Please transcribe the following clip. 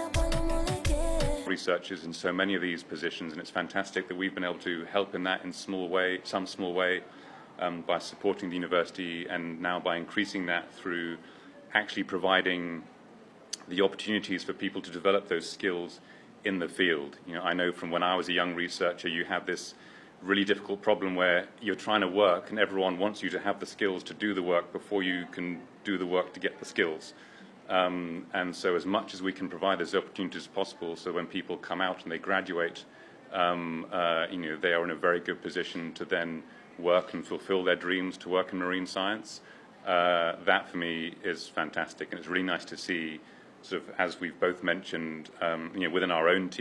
researchers in so many of these positions, and it's fantastic that we've been able to help in that in some small way, by supporting the university, and now by increasing that through actually providing the opportunities for people to develop those skills in the field. You know, I know from when I was a young researcher, you have this really difficult problem where you're trying to work and everyone wants you to have the skills to do the work before you can do the work to get the skills. And so as much as we can provide those opportunities as possible, so when people come out and they graduate, they are in a very good position to then work and fulfill their dreams to work in marine science. That for me is fantastic, and it's really nice to see, sort of, as we've both mentioned, within our own team,